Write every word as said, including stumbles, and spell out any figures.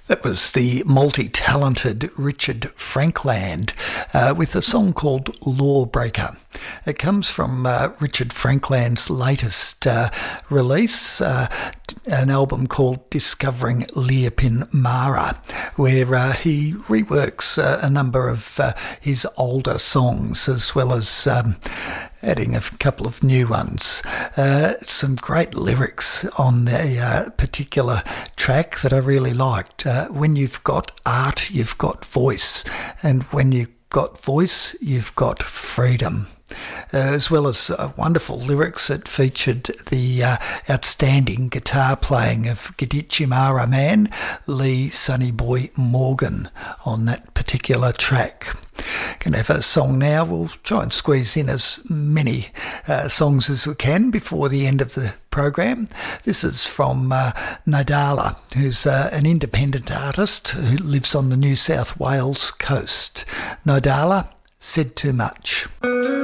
That was the multi-talented Richard Frankland uh, with a song called Lawbreaker. It comes from uh, Richard Frankland's latest uh, release, uh, an album called Discovering Leopin Mara, where uh, he reworks uh, a number of uh, his older songs as well as um, adding a couple of new ones. Uh, some great lyrics on the uh, particular track that I really liked. Uh, when you've got art, you've got voice, and when you've got voice, you've got freedom. Uh, as well as uh, wonderful lyrics that featured the uh, outstanding guitar playing of Gadichi Mara man, Lee Sonny Boy Morgan, on that particular track. Can have a song now. We'll try and squeeze in as many uh, songs as we can before the end of the program. This is from uh, Nadala, who's uh, an independent artist who lives on the New South Wales coast. Nadala, Said Too Much.